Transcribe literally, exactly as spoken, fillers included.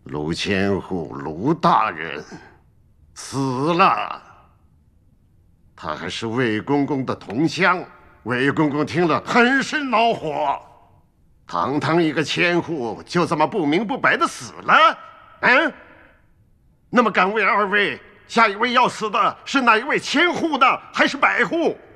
卢千户，卢大人死了。他还是魏公公的同乡，魏公公听了很是恼火。堂堂一个千户，就这么不明不白的死了？嗯？那么敢问二位，下一位要死的是哪一位千户呢，还是百户？